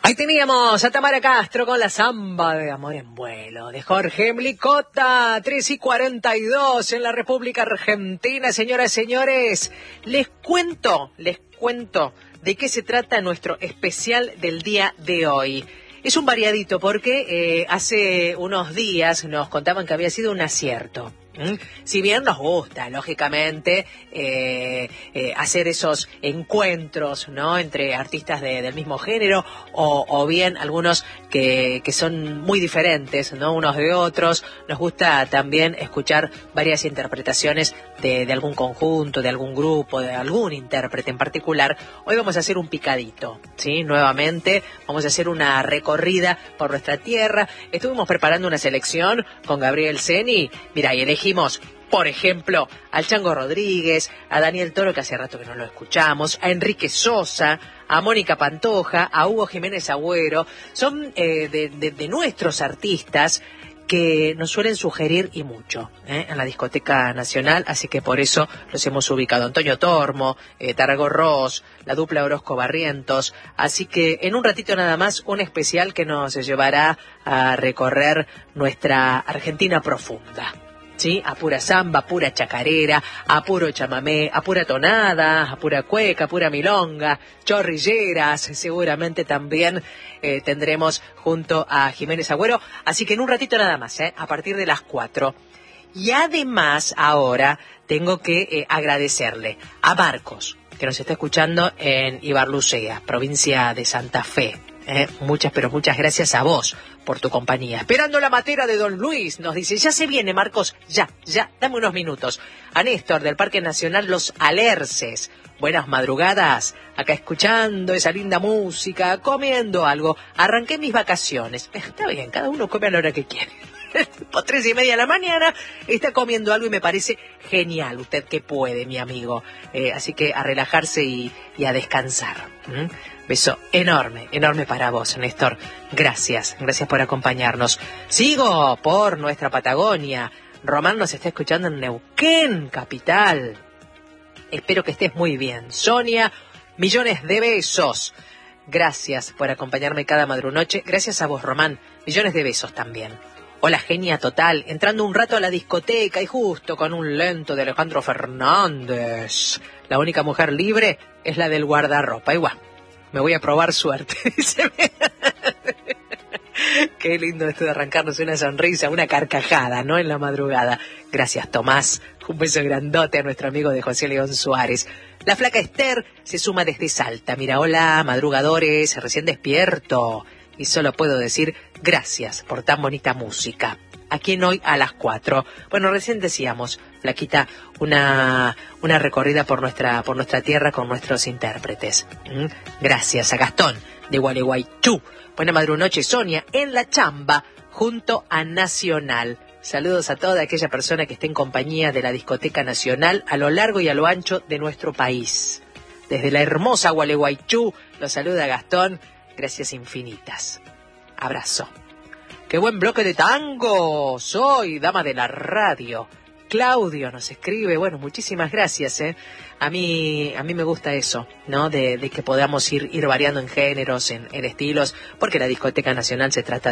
Ahí teníamos a Tamara Castro con la samba de Amor en Vuelo, de Jorge Mlicota, 3:42 en la República Argentina. Señoras y señores, les cuento de qué se trata nuestro especial del día de hoy. Es un variadito porque hace unos días nos contaban que había sido un acierto. Si bien nos gusta, lógicamente, hacer esos encuentros, ¿no?, entre artistas del mismo género o bien algunos que son muy diferentes, ¿no?, unos de otros. Nos gusta también escuchar varias interpretaciones de algún conjunto, de algún grupo, de algún intérprete en particular. Hoy vamos a hacer un picadito, ¿sí? Nuevamente vamos a hacer una recorrida por nuestra tierra. Estuvimos preparando una selección con Gabriel Ceni. Mira, y elegimos, por ejemplo, al Chango Rodríguez, a Daniel Toro, que hace rato que no lo escuchamos, a Enrique Sosa, a Mónica Pantoja, a Hugo Jiménez Agüero. Son de nuestros artistas que nos suelen sugerir y mucho en la Discoteca Nacional, así que por eso los hemos ubicado. Antonio Tormo, Targo Ross, la dupla Orozco Barrientos. Así que en un ratito nada más, un especial que nos llevará a recorrer nuestra Argentina profunda. ¿Sí? A pura samba, a pura chacarera, a puro chamamé, a pura tonada, a pura cueca, a pura milonga, chorrilleras, seguramente también tendremos junto a Jiménez Agüero. Así que en un ratito nada más, a partir de las 4. Y además ahora tengo que agradecerle a Marcos, que nos está escuchando en Ibarlucea, provincia de Santa Fe. Muchas, pero muchas gracias a vos por tu compañía. Esperando la matera de Don Luis, nos dice, ya se viene, Marcos, ya, dame unos minutos. A Néstor del Parque Nacional Los Alerces, buenas madrugadas, acá escuchando esa linda música, comiendo algo. Arranqué mis vacaciones. Está bien, cada uno come a la hora que quiere. Por 3:30 de la mañana está comiendo algo y me parece genial, usted que puede, mi amigo. Así que a relajarse y a descansar. Beso enorme para vos, Néstor. Gracias por acompañarnos. Sigo por nuestra Patagonia. Román nos está escuchando en Neuquén, capital. Espero que estés muy bien. Sonia, millones de besos. Gracias por acompañarme cada madrunoche. Gracias a vos, Román. Millones de besos también. Hola, genia total, entrando un rato a la discoteca y justo con un lento de Alejandro Fernández. La única mujer libre es la del guardarropa. Igual, me voy a probar suerte, dice. Qué lindo esto de arrancarnos una sonrisa, una carcajada, ¿no?, en la madrugada. Gracias, Tomás. Un beso grandote a nuestro amigo de José León Suárez. La flaca Esther se suma desde Salta. Mira, hola, madrugadores, recién despierto. Y solo puedo decir gracias por tan bonita música. Aquí en Hoy a las 4. Bueno, recién decíamos, flaquita, una recorrida por nuestra tierra con nuestros intérpretes. Gracias a Gastón de Gualeguaychú. Buena madrunoche, Sonia, en la chamba, junto a Nacional. Saludos a toda aquella persona que esté en compañía de la Discoteca Nacional a lo largo y a lo ancho de nuestro país. Desde la hermosa Gualeguaychú, los saluda Gastón. Gracias infinitas. Abrazo. ¡Qué buen bloque de tango! Soy dama de la radio. Claudio nos escribe. Bueno, muchísimas gracias, A mí me gusta eso, ¿no? De que podamos ir variando en géneros, en estilos, porque la Discoteca Nacional se trata